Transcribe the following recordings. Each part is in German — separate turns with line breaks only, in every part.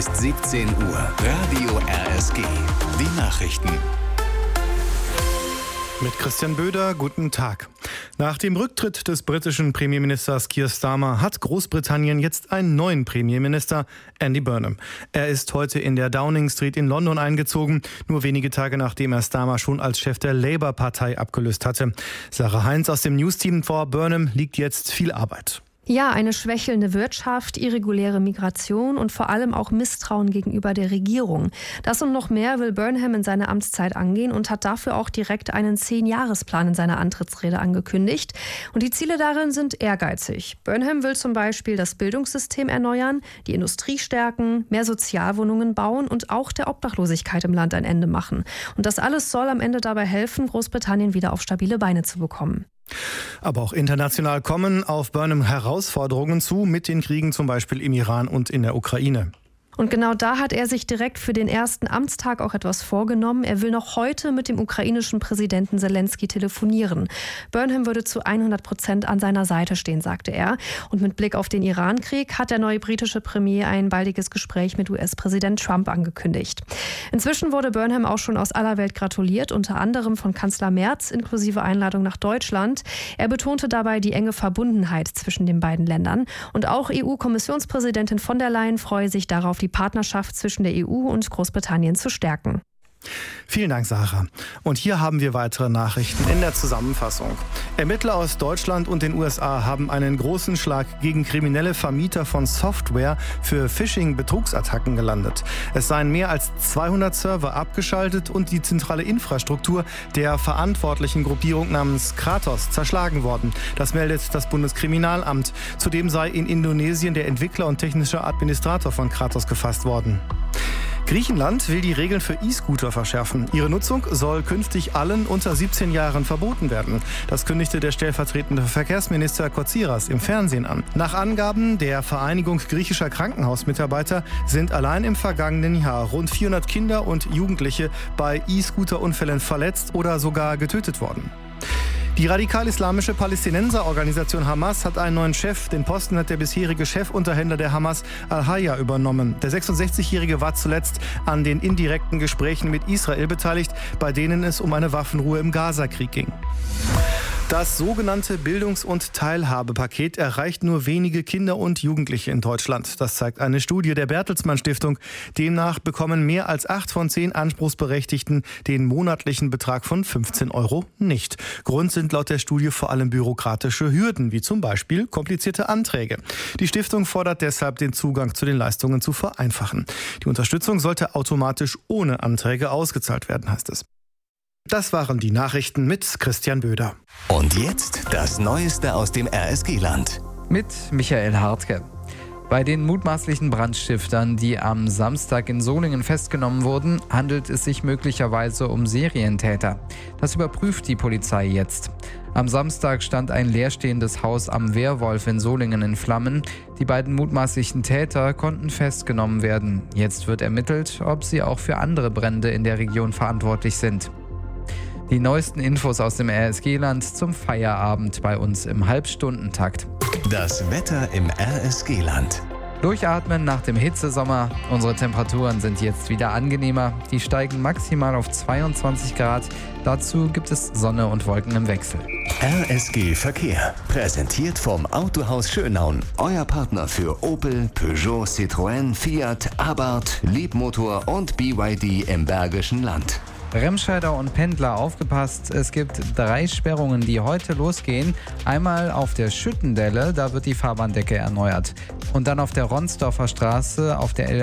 17 Uhr, Radio RSG. Die Nachrichten.
Mit Christian Böder, guten Tag. Nach dem Rücktritt des britischen Premierministers Keir Starmer hat Großbritannien jetzt einen neuen Premierminister, Andy Burnham. Er ist heute in der Downing Street in London eingezogen, nur wenige Tage nachdem er Starmer schon als Chef der Labour-Partei abgelöst hatte. Sarah Heinz aus dem News-Team: vor Burnham liegt jetzt viel Arbeit.
Ja, eine schwächelnde Wirtschaft, irreguläre Migration und vor allem auch Misstrauen gegenüber der Regierung. Das und noch mehr will Burnham in seiner Amtszeit angehen und hat dafür auch direkt einen 10-Jahresplan in seiner Antrittsrede angekündigt. Und die Ziele darin sind ehrgeizig. Burnham will zum Beispiel das Bildungssystem erneuern, die Industrie stärken, mehr Sozialwohnungen bauen und auch der Obdachlosigkeit im Land ein Ende machen. Und das alles soll am Ende dabei helfen, Großbritannien wieder auf stabile Beine zu bekommen.
Aber auch international kommen auf Burnham Herausforderungen zu, mit den Kriegen zum Beispiel im Iran und in der Ukraine.
Und genau da hat er sich direkt für den ersten Amtstag auch etwas vorgenommen. Er will noch heute mit dem ukrainischen Präsidenten Zelensky telefonieren. Burnham würde zu 100% an seiner Seite stehen, sagte er. Und mit Blick auf den Iran-Krieg hat der neue britische Premier ein baldiges Gespräch mit US-Präsident Trump angekündigt. Inzwischen wurde Burnham auch schon aus aller Welt gratuliert, unter anderem von Kanzler Merz, inklusive Einladung nach Deutschland. Er betonte dabei die enge Verbundenheit zwischen den beiden Ländern. Und auch EU-Kommissionspräsidentin von der Leyen freue sich darauf, die Partnerschaft zwischen der EU und Großbritannien zu stärken.
Vielen Dank, Sarah. Und hier haben wir weitere Nachrichten in der Zusammenfassung. Ermittler aus Deutschland und den USA haben einen großen Schlag gegen kriminelle Vermieter von Software für Phishing-Betrugsattacken gelandet. Es seien mehr als 200 Server abgeschaltet und die zentrale Infrastruktur der verantwortlichen Gruppierung namens Kratos zerschlagen worden. Das meldet das Bundeskriminalamt. Zudem sei in Indonesien der Entwickler und technische Administrator von Kratos gefasst worden. Griechenland will die Regeln für E-Scooter verschärfen. Ihre Nutzung soll künftig allen unter 17 Jahren verboten werden. Das kündigte der stellvertretende Verkehrsminister Kotsiras im Fernsehen an. Nach Angaben der Vereinigung griechischer Krankenhausmitarbeiter sind allein im vergangenen Jahr rund 400 Kinder und Jugendliche bei E-Scooter-Unfällen verletzt oder sogar getötet worden. Die radikal-islamische Palästinenserorganisation Hamas hat einen neuen Chef. Den Posten hat der bisherige Chefunterhändler der Hamas, Al-Hayya, übernommen. Der 66-Jährige war zuletzt an den indirekten Gesprächen mit Israel beteiligt, bei denen es um eine Waffenruhe im Gaza-Krieg ging. Das sogenannte Bildungs- und Teilhabepaket erreicht nur wenige Kinder und Jugendliche in Deutschland. Das zeigt eine Studie der Bertelsmann Stiftung. Demnach bekommen mehr als 8 von 10 Anspruchsberechtigten den monatlichen Betrag von 15 € nicht. Grund sind laut der Studie vor allem bürokratische Hürden, wie zum Beispiel komplizierte Anträge. Die Stiftung fordert deshalb, den Zugang zu den Leistungen zu vereinfachen. Die Unterstützung sollte automatisch ohne Anträge ausgezahlt werden, heißt es. Das waren die Nachrichten mit Christian Böder.
Und jetzt das Neueste aus dem RSG-Land.
Mit Michael Hartke. Bei den mutmaßlichen Brandstiftern, die am Samstag in Solingen festgenommen wurden, handelt es sich möglicherweise um Serientäter. Das überprüft die Polizei jetzt. Am Samstag stand ein leerstehendes Haus am Wehrwolf in Solingen in Flammen. Die beiden mutmaßlichen Täter konnten festgenommen werden. Jetzt wird ermittelt, ob sie auch für andere Brände in der Region verantwortlich sind. Die neuesten Infos aus dem RSG-Land zum Feierabend bei uns im Halbstundentakt.
Das Wetter im RSG-Land.
Durchatmen nach dem Hitzesommer. Unsere Temperaturen sind jetzt wieder angenehmer. Die steigen maximal auf 22 Grad. Dazu gibt es Sonne und Wolken im Wechsel.
RSG Verkehr. Präsentiert vom Autohaus Schönaun. Euer Partner für Opel, Peugeot, Citroën, Fiat, Abarth, Leapmotor und BYD im Bergischen Land.
Remscheider und Pendler, aufgepasst, es gibt 3 Sperrungen, die heute losgehen. Einmal auf der Schüttendelle, da wird die Fahrbahndecke erneuert. Und dann auf der Ronsdorfer Straße, auf der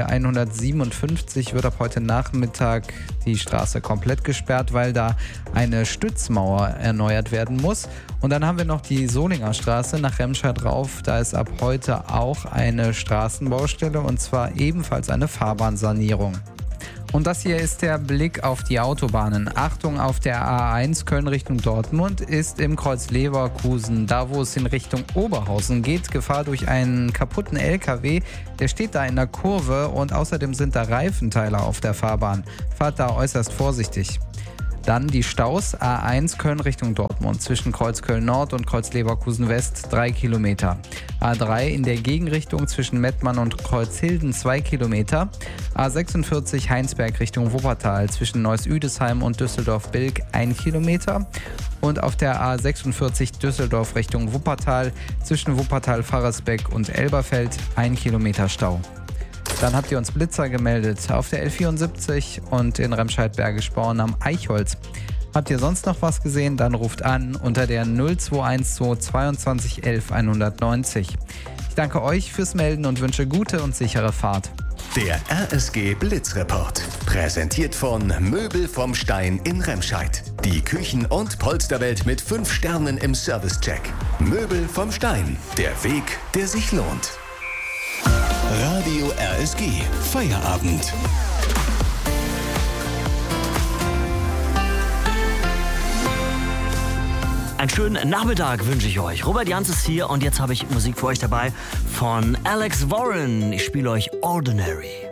L157 wird ab heute Nachmittag die Straße komplett gesperrt, weil da eine Stützmauer erneuert werden muss. Und dann haben wir noch die Solinger Straße nach Remscheid rauf. Da ist ab heute auch eine Straßenbaustelle und zwar ebenfalls eine Fahrbahnsanierung. Und das hier ist der Blick auf die Autobahnen. Achtung, auf der A1 Köln Richtung Dortmund ist im Kreuz Leverkusen, da wo es in Richtung Oberhausen geht, Gefahr durch einen kaputten LKW. Der steht da in der Kurve und außerdem sind da Reifenteile auf der Fahrbahn. Fahrt da äußerst vorsichtig. Dann die Staus A1 Köln Richtung Dortmund zwischen Kreuz Köln Nord und Kreuz Leverkusen West 3 Kilometer. A3 in der Gegenrichtung zwischen Mettmann und Kreuzhilden 2 Kilometer. A46 Heinsberg Richtung Wuppertal zwischen Neuss-Üdesheim und Düsseldorf-Bilk 1 Kilometer. Und auf der A46 Düsseldorf Richtung Wuppertal zwischen Wuppertal-Farresbeck und Elberfeld 1 Kilometer Stau. Dann habt ihr uns Blitzer gemeldet auf der L74 und in Remscheid-Bergisch Born am Eichholz. Habt ihr sonst noch was gesehen? Dann ruft an unter der 0212 22 11 190. Ich danke euch fürs Melden und wünsche gute und sichere Fahrt.
Der RSG Blitzreport. Präsentiert von Möbel vom Stein in Remscheid. Die Küchen- und Polsterwelt mit 5 Sternen im Servicecheck. Möbel vom Stein. Der Weg, der sich lohnt. Radio RSG. Feierabend.
Einen schönen Nachmittag wünsche ich euch. Robert Jans ist hier und jetzt habe ich Musik für euch dabei von Alex Warren. Ich spiele euch Ordinary.